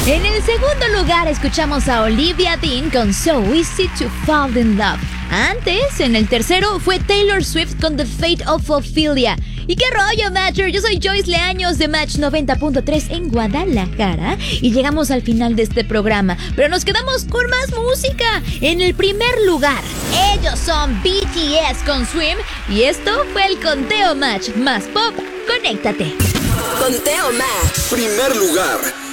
En el segundo lugar escuchamos a Olivia Dean con So Easy to Fall in Love. Antes, en el tercero, fue Taylor Swift con The Fate of Ophelia. ¿Y qué rollo, Matcher? Yo soy Joyce Leaños de Match 90.3 en Guadalajara y llegamos al final de este programa, pero nos quedamos con más música. En el primer lugar, ellos son BTS con Swim y esto fue el Conteo Match más pop. Conéctate. Conteo Match. Primer lugar.